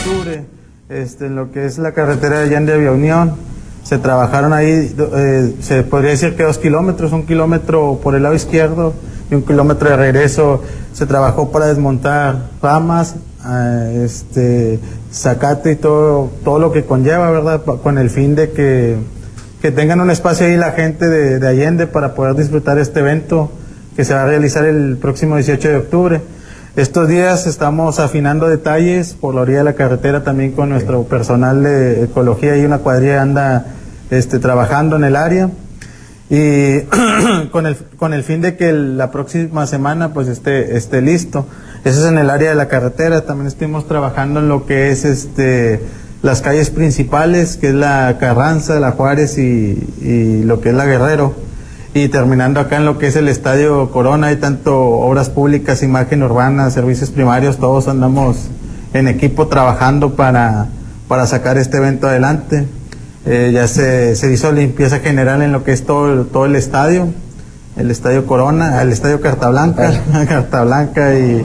octubre, en lo que es la carretera de Allende a Vía Unión. Se trabajaron ahí, se podría decir que 2 kilómetros, 1 kilómetro por el lado izquierdo y 1 kilómetro de regreso. Se trabajó para desmontar ramas, zacate y todo lo que conlleva, ¿verdad? Con el fin de que tengan un espacio ahí la gente de Allende para poder disfrutar este evento que se va a realizar el próximo 18 de octubre. Estos días estamos afinando detalles por la orilla de la carretera también con nuestro personal de ecología y una cuadrilla anda trabajando en el área y con el fin de que la próxima semana pues esté listo. Eso es en el área de la carretera. También estuvimos trabajando en lo que es las calles principales, que es la Carranza, la Juárez y lo que es la Guerrero. Y terminando acá en lo que es el Estadio Corona, hay tanto obras públicas, imagen urbana, servicios primarios, todos andamos en equipo trabajando para sacar este evento adelante. Ya se hizo limpieza general en lo que es todo el estadio Corona, el Estadio Carta Blanca, y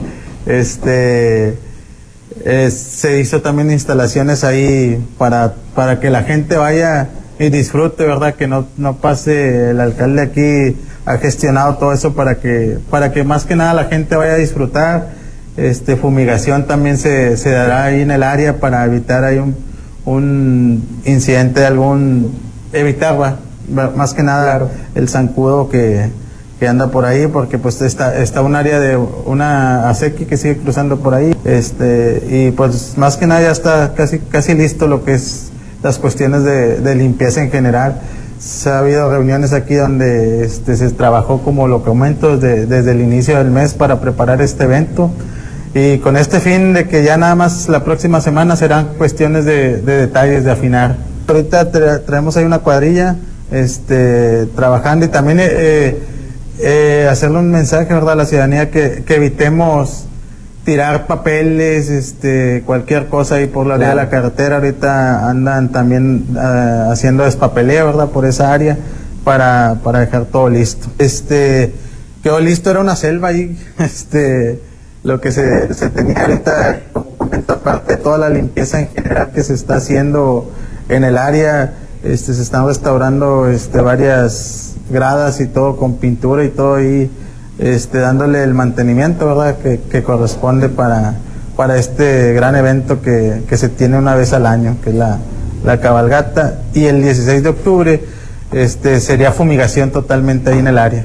se hizo también instalaciones ahí para que la gente vaya y disfrute, ¿verdad? Que no pase. El alcalde aquí ha gestionado todo eso para que más que nada la gente vaya a disfrutar. Fumigación también se dará ahí en el área para evitar ahí un incidente evitar más que nada, claro, el zancudo que anda por ahí, porque pues está un área de una acequia que sigue cruzando por ahí, y pues más que nada ya está casi listo lo que es las cuestiones de limpieza en general. Ha habido reuniones aquí donde se trabajó, como lo comento, desde el inicio del mes para preparar este evento, y con este fin de que ya nada más la próxima semana serán cuestiones de detalles, de afinar. Ahorita traemos ahí una cuadrilla trabajando, y también hacerle un mensaje, ¿verdad?, a la ciudadanía que evitemos tirar papeles, cualquier cosa ahí por la orilla de la carretera. Ahorita andan también haciendo despapeleo, ¿verdad?, por esa área para dejar todo listo. Quedó listo, era una selva ahí, lo que se tenía ahorita, como comento, aparte de toda la limpieza en general que se está haciendo en el área, se están restaurando varias gradas y todo con pintura y todo ahí, dándole el mantenimiento, ¿verdad?, que corresponde para este gran evento que se tiene una vez al año, que es la cabalgata. Y el 16 de octubre sería fumigación totalmente ahí en el área.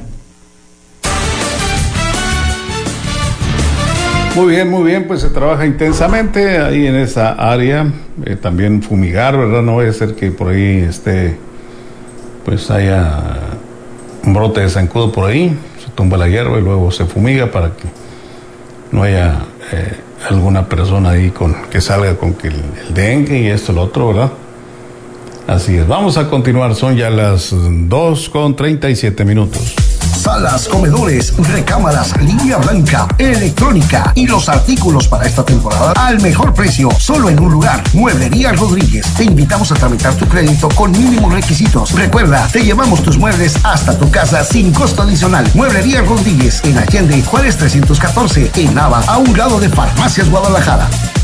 Muy bien, pues se trabaja intensamente ahí en esa área, también fumigar, ¿verdad? No vaya a ser que por ahí pues haya un brote de zancudo por ahí, se tumba la hierba y luego se fumiga para que no haya alguna persona ahí que salga con que el dengue y esto, lo otro, ¿verdad? Así es, vamos a continuar, son ya las 2:37. Salas, comedores, recámaras, línea blanca, electrónica y los artículos para esta temporada al mejor precio, solo en un lugar. Mueblería Rodríguez. Te invitamos a tramitar tu crédito con mínimos requisitos. Recuerda, te llevamos tus muebles hasta tu casa sin costo adicional. Mueblería Rodríguez, en Allende, Juárez 314, en Nava, a un lado de Farmacias Guadalajara.